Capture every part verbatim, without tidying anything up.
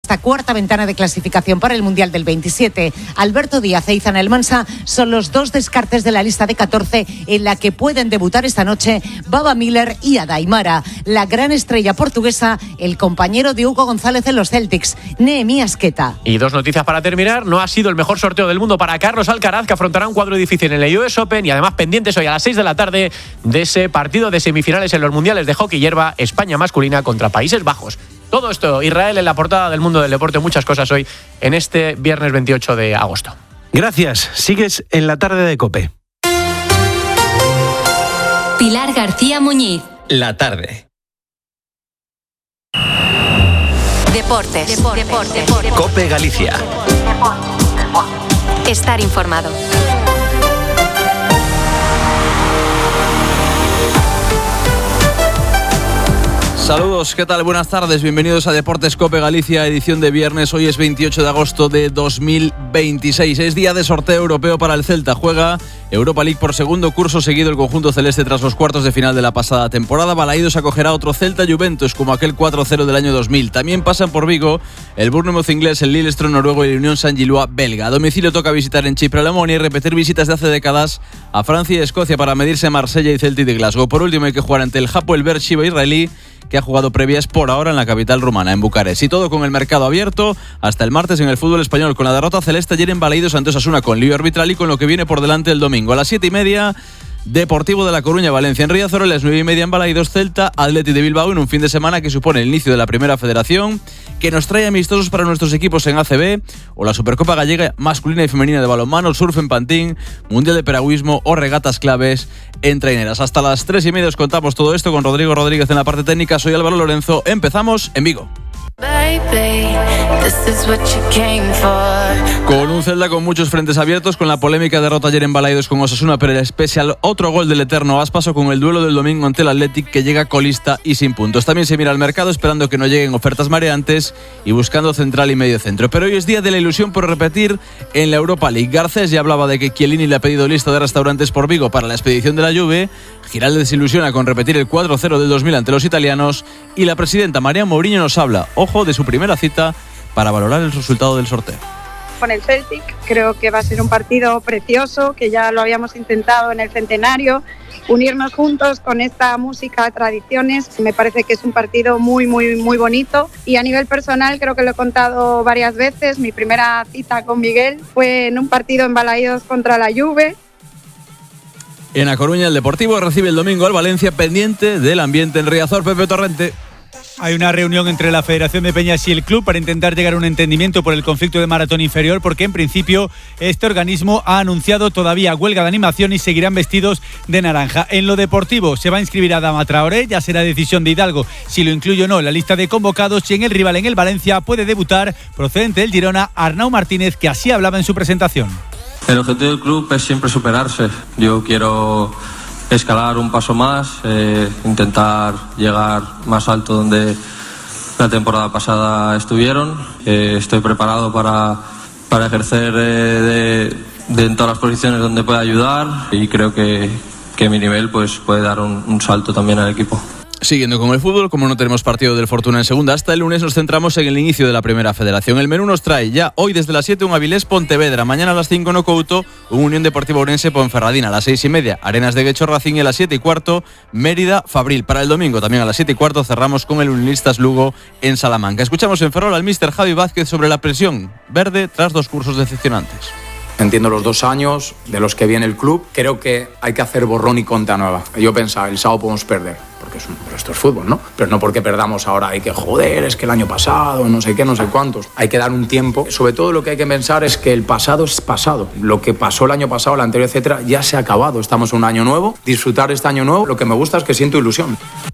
esta cuarta ventana de clasificación para el Mundial del veintisiete. Alberto Díaz e Izan Elmansa son los dos descartes de la lista de catorce en la que pueden debutar esta noche Baba Miller y Ada Aimara. La gran estrella portuguesa, el compañero de Hugo González en los Celtics, Nehemías Queta. Y dos noticias para terminar. No ha sido el mejor sorteo del mundo para Carlos Alcaraz, que afrontará un cuadro difícil en el U S Open, y además pendientes hoy a las seis de la tarde de ese partido de semifinales en los mundiales de hockey hierba, España masculina contra Países Bajos. Todo esto, Israel en la portada del Mundo del Deporte, muchas cosas hoy en este viernes veintiocho de agosto. Gracias, sigues en la tarde de COPE. Pilar García Muñiz. La tarde. Deportes. Deportes. Deportes. Deportes. COPE Galicia. Estar informado. Saludos, ¿qué tal? Buenas tardes, bienvenidos a Deportes COPE Galicia, edición de viernes. Hoy es veintiocho de agosto de dos mil veintiséis. Es día de sorteo europeo para el Celta. Juega Europa League por segundo curso seguido el conjunto celeste tras los cuartos de final de la pasada temporada. Balaídos acogerá otro Celta Juventus como aquel cuatro cero del año dos mil. También pasan por Vigo el Bournemouth inglés, el Lillestrøm noruego y el Unión Saint-Gillois belga. A domicilio toca visitar en Chipre, Alemania y repetir visitas de hace décadas a Francia y Escocia para medirse Marsella y Celtic de Glasgow. Por último hay que jugar ante el Hapoel Beersheva israelí, que ha jugado previas por ahora en la capital rumana, en Bucarest. Y todo con el mercado abierto hasta el martes en el fútbol español, con la derrota celeste ayer en Balaídos ante Osasuna, con lío arbitral y con lo que viene por delante el domingo. A las siete y media, Deportivo de La Coruña, Valencia en Riazor. A las nueve y media en Balaídos, Celta, Athletic de Bilbao, en un fin de semana que supone el inicio de la primera federación, que nos trae amistosos para nuestros equipos en A C B, o la Supercopa Gallega masculina y femenina de balonmano, surf en patín, Mundial de Piragüismo o regatas claves en traineras. Hasta las tres y media os contamos todo esto con Rodrigo Rodríguez en la parte técnica. Soy Álvaro Lorenzo. Empezamos en Vigo. Con un Celta con muchos frentes abiertos, con la polémica derrota ayer en Balaídos con Osasuna, pero el especial otro gol del eterno Aspas, o con el duelo del domingo ante el Athletic, que llega colista y sin puntos. También se mira al mercado esperando que no lleguen ofertas mareantes y buscando central y medio centro. Pero hoy es día de la ilusión por repetir en la Europa League. Garcés ya hablaba de que Chiellini le ha pedido lista de restaurantes por Vigo para la expedición de la Juve. Giral desilusiona con repetir el cuatro cero del dos mil ante los italianos, y la presidenta María Mourinho nos habla, ojo, de su primera cita para valorar el resultado del sorteo. Con el Celtic creo que va a ser un partido precioso, que ya lo habíamos intentado en el centenario, unirnos juntos con esta música, tradiciones. Me parece que es un partido muy, muy, muy bonito, y a nivel personal creo que lo he contado varias veces. Mi primera cita con Miguel fue en un partido en Balaídos contra la Juve. En A Coruña, el Deportivo recibe el domingo al Valencia, pendiente del ambiente en Riazor. Pepe Torrente. Hay una reunión entre la Federación de Peñas y el club para intentar llegar a un entendimiento por el conflicto de maratón inferior, porque en principio este organismo ha anunciado todavía huelga de animación y seguirán vestidos de naranja. En lo deportivo se va a inscribir a Adama Traoré, ya será decisión de Hidalgo si lo incluye o no en la lista de convocados, y en el rival en el Valencia puede debutar, procedente del Girona, Arnau Martínez, que así hablaba en su presentación. El objetivo del club es siempre superarse. Yo quiero escalar un paso más, eh, intentar llegar más alto donde la temporada pasada estuvieron. Eh, estoy preparado para, para ejercer eh, de, de en todas las posiciones donde pueda ayudar, y creo que, que mi nivel pues, puede dar un, un salto también al equipo. Siguiendo con el fútbol, como no tenemos partido del Fortuna en segunda hasta el lunes, nos centramos en el inicio de la primera federación. El menú nos trae ya hoy desde las siete un Avilés Pontevedra, mañana a las cinco no Couto, un Unión Deportiva Ourense Ponferradina, a las seis y media Arenas de Guecho Racing, y a las siete y cuarto Mérida Fabril. Para el domingo también a las siete y cuarto cerramos con el Unionistas Lugo en Salamanca. Escuchamos en Ferrol al míster Javi Vázquez sobre la presión verde tras dos cursos decepcionantes. Entiendo los dos años de los que viene el club. Creo que hay que hacer borrón y cuenta nueva. Yo pensaba, el sábado podemos perder, porque es un, pero esto es fútbol, ¿no? Pero no porque perdamos ahora, hay que joder, es que el año pasado, no sé qué, no sé cuántos. Hay que dar un tiempo. Sobre todo lo que hay que pensar es que el pasado es pasado. Lo que pasó el año pasado, el anterior, etcétera, ya se ha acabado. Estamos en un año nuevo. Disfrutar este año nuevo. Lo que me gusta es que siento ilusión.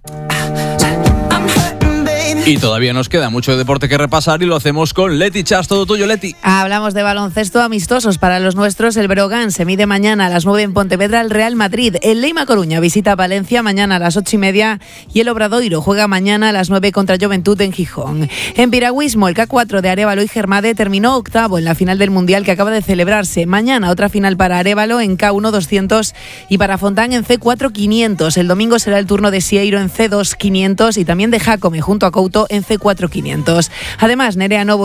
Y todavía nos queda mucho deporte que repasar, y lo hacemos con Leti Chas. Todo tuyo, Leti. Hablamos de baloncesto, amistosos para los nuestros. El Breogán se mide mañana a las nueve en Pontevedra al Real Madrid. El Leima Coruña visita Valencia mañana a las ocho y media, y el Obradoiro juega mañana a las nueve contra Juventud en Gijón. En piragüismo, el K cuatro de Arévalo y Germade terminó octavo en la final del Mundial que acaba de celebrarse. Mañana otra final para Arévalo en K uno doscientos y para Fontán en C cuatro quinientos. El domingo será el turno de Sieiro en C dos quinientos y también de Jacome junto a Couto en C cuatro quinientos. Además, Nerea Novo